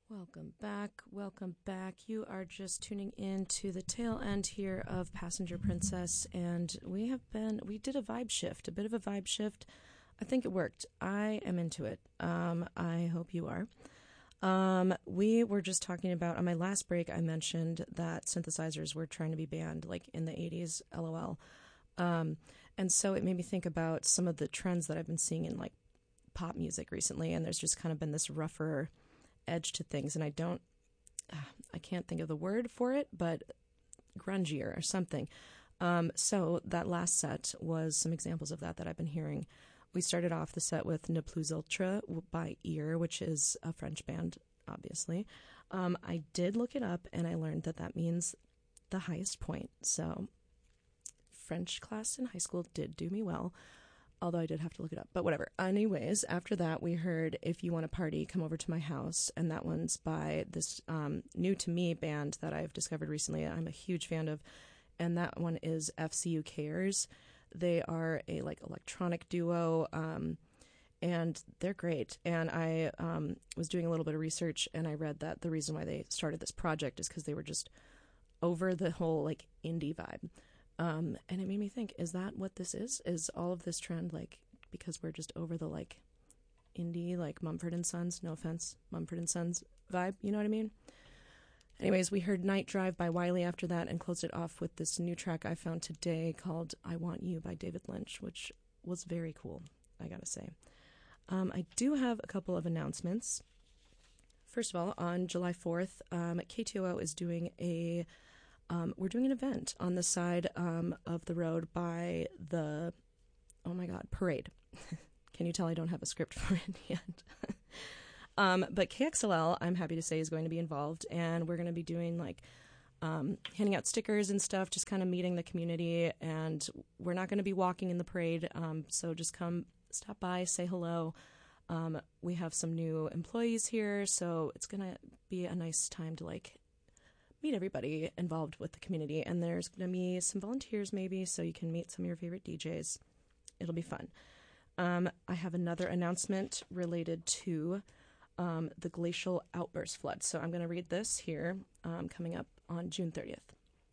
Welcome back. Welcome back. You are just tuning in to the tail end here of Passenger Princess, and we did a vibe shift, a bit of a vibe shift. I think it worked. I am into it. I hope you are. We were just talking about, on my last break, I mentioned that synthesizers were trying to be banned, like in the 80s, LOL. And so it made me think about some of the trends that I've been seeing in like pop music recently, and there's just kind of been this rougher edge to things, and I can't think of the word for it, but grungier or something. So that last set was some examples of that I've been hearing. We started off the set with Ne Plus Ultra by Ear, which is a French band, obviously. I did look it up, and I learned that means the highest point. So French class in high school did do me well, although I did have to look it up, but whatever. Anyways, after that, we heard If You Want to Party, Come Over to My House, and that one's by this new to me band that I've discovered recently. I'm a huge fan of, and that one is FCU Cares. They are a like electronic duo, and they're great. And I was doing a little bit of research, and I read that the reason why they started this project is because they were just over the whole like indie vibe. And it made me think, is that what this is? Is all of this trend like because we're just over the like indie, like Mumford & Sons, no offense, Mumford & Sons vibe, you know what I mean? Anyways, we heard Night Drive by Wiley after that and closed it off with this new track I found today called I Want You by David Lynch, which was very cool, I gotta say. I do have a couple of announcements. First of all, on July 4th, KTOO is doing we're doing an event on the side of the road by the, oh my God, parade. Can you tell I don't have a script for it yet? But KXLL, I'm happy to say, is going to be involved, and we're going to be doing like handing out stickers and stuff, just kind of meeting the community, and we're not going to be walking in the parade, so just come stop by, say hello. We have some new employees here, so it's going to be a nice time to like meet everybody involved with the community, and there's going to be some volunteers maybe, so you can meet some of your favorite DJs. It'll be fun. I have another announcement related to the glacial outburst flood. So I'm going to read this here, coming up on June 30th.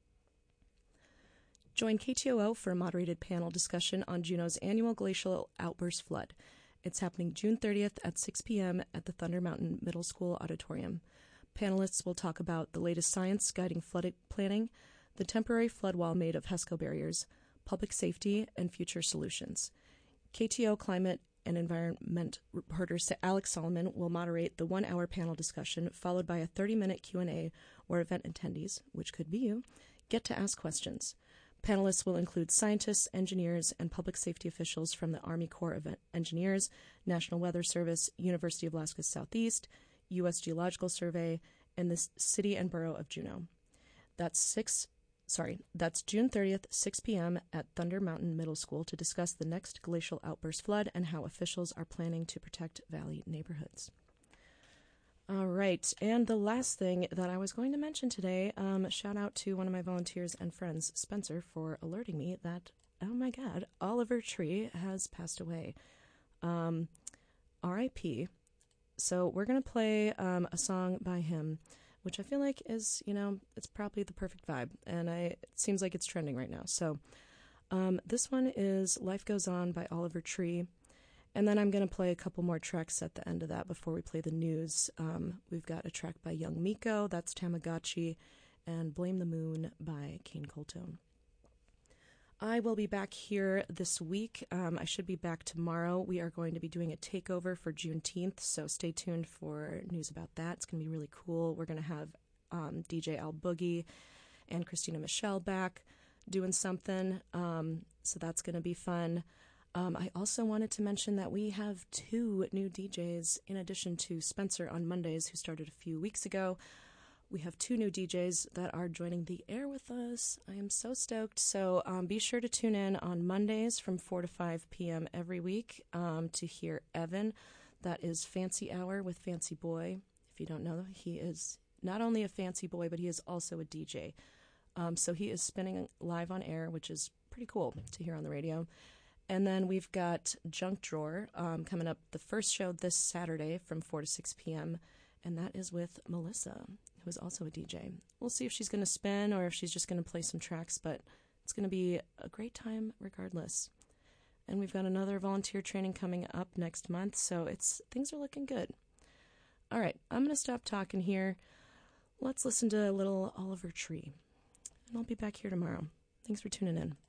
Join KTOO for a moderated panel discussion on Juneau's annual glacial outburst flood. It's happening June 30th at 6 p.m. at the Thunder Mountain Middle School Auditorium. Panelists will talk about the latest science guiding flood planning, the temporary flood wall made of HESCO barriers, public safety, and future solutions. KTO Climate and Environment reporter Alex Solomon will moderate the 1-hour panel discussion, followed by a 30-minute Q&A where event attendees, which could be you, get to ask questions. Panelists will include scientists, engineers, and public safety officials from the Army Corps of Engineers, National Weather Service, University of Alaska Southeast, U.S. Geological Survey, and the City and Borough of Juneau. That's June 30th, 6 p.m. at Thunder Mountain Middle School to discuss the next glacial outburst flood and how officials are planning to protect valley neighborhoods. All right, and the last thing that I was going to mention today, shout out to one of my volunteers and friends, Spencer, for alerting me that, oh my God, Oliver Tree has passed away. R.I.P. So we're going to play a song by him, which I feel like is, it's probably the perfect vibe, and it seems like it's trending right now. So this one is Life Goes On by Oliver Tree, and then I'm going to play a couple more tracks at the end of that before we play the news. We've got a track by Young Miko, that's Tamagotchi, and Blame the Moon by Kane Coltone. I will be back here this week. I should be back tomorrow. We are going to be doing a takeover for Juneteenth, so stay tuned for news about that. It's going to be really cool. We're going to have DJ Al Boogie and Christina Michelle back doing something, so that's going to be fun. I also wanted to mention that we have 2 new DJs in addition to Spencer on Mondays, who started a few weeks ago. We have 2 new DJs that are joining the air with us. I am so stoked. So be sure to tune in on Mondays from 4 to 5 p.m. every week to hear Evan. That is Fancy Hour with Fancy Boy. If you don't know, he is not only a fancy boy, but he is also a DJ. So he is spinning live on air, which is pretty cool to hear on the radio. And then we've got Junk Drawer coming up, the first show this Saturday from 4 to 6 p.m., and that is with Melissa, who is also a DJ. We'll see if she's going to spin or if she's just going to play some tracks, but it's going to be a great time regardless. And we've got another volunteer training coming up next month, so things are looking good. All right, I'm going to stop talking here. Let's listen to a little Oliver Tree, and I'll be back here tomorrow. Thanks for tuning in.